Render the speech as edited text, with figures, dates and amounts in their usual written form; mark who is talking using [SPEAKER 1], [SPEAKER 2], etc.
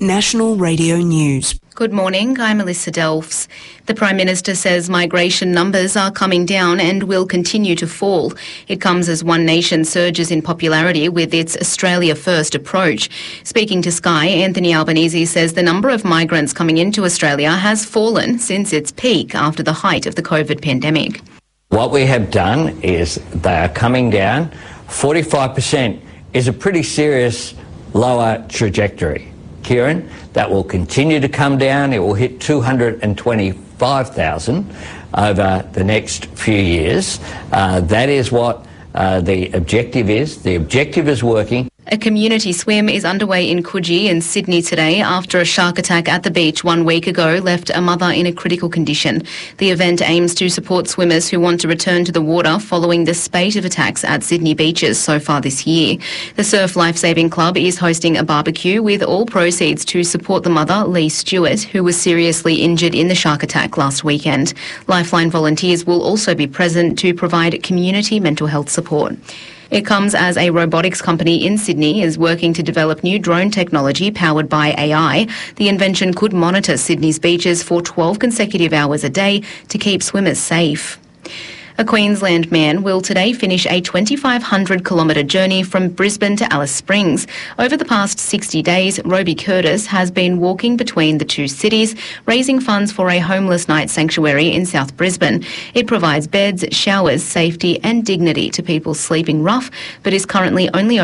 [SPEAKER 1] National Radio News.
[SPEAKER 2] Good morning, I'm Melissa Delfs. The Prime Minister says migration numbers are coming down and will continue to fall. It comes as One Nation surges in popularity with its Australia First approach. Speaking to Sky, Anthony Albanese says the number of migrants coming into Australia has fallen since its peak after the height of the COVID pandemic.
[SPEAKER 3] What we have done is they are coming down. 45% is a pretty serious lower trajectory. Kieran, that will continue to come down. It will hit 225,000 over the next few years. That is what the objective is. The objective is working.
[SPEAKER 2] A community swim is underway in Coogee in Sydney today after a shark attack at the beach 1 week ago left a mother in a critical condition. The event aims to support swimmers who want to return to the water following the spate of attacks at Sydney beaches so far this year. The Surf Lifesaving Club is hosting a barbecue with all proceeds to support the mother, Lee Stewart, who was seriously injured in the shark attack last weekend. Lifeline volunteers will also be present to provide community mental health support. It comes as a robotics company in Sydney is working to develop new drone technology powered by AI. The invention could monitor Sydney's beaches for 12 consecutive hours a day to keep swimmers safe. A Queensland man will today finish a 2,500-kilometre journey from Brisbane to Alice Springs. Over the past 60 days, Roby Curtis has been walking between the two cities, raising funds for a homeless night sanctuary in South Brisbane. It provides beds, showers, safety and dignity to people sleeping rough, but is currently only